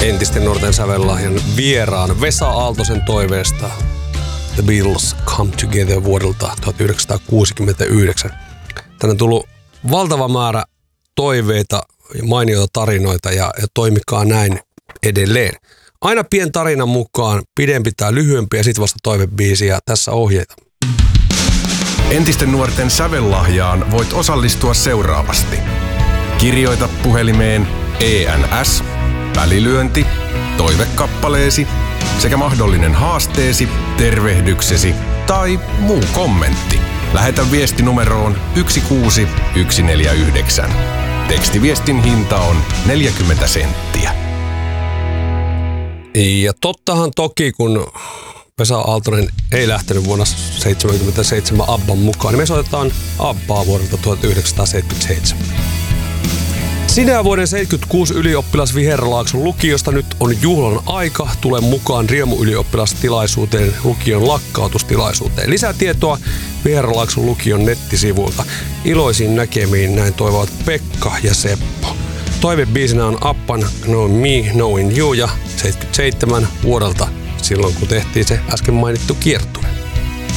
entisten nuorten sävellahjan vieraan Vesa Aaltosen toiveesta The Beatles Come Together vuodelta 1969. Tänne on tullut valtava määrä toiveita ja mainioita tarinoita ja toimikaa näin edelleen. Aina pien tarinan mukaan, pidempi tai lyhyempi ja sitten vasta toivebiisi ja tässä ohjeita. Entisten nuorten sävellahjaan voit osallistua seuraavasti. Kirjoita puhelimeen ENS, välilyönti, toivekappaleesi sekä mahdollinen haasteesi, tervehdyksesi tai muu kommentti. Lähetä viesti numeroon 16149. Tekstiviestin hinta on 40 senttiä. Ja tottahan toki, kun Vesa Aaltonen ei lähtenyt vuonna 1977 Abban mukaan, niin me soitetaan Abbaa vuodelta 1977. Sinä vuoden 76 ylioppilas Viherlaakson lukiosta nyt on juhlan aika. Tule mukaan Riemu-ylioppilastilaisuuteen, lukion lakkautustilaisuuteen. Lisätietoa Viherlaakson lukion nettisivuilta. Iloisiin näkemiin, näin toivovat Pekka ja Seppo. Toivebiisinä on Appan Knowing Me, Knowing You ja 77 vuodelta silloin kun tehtiin se äsken mainittu kiertue.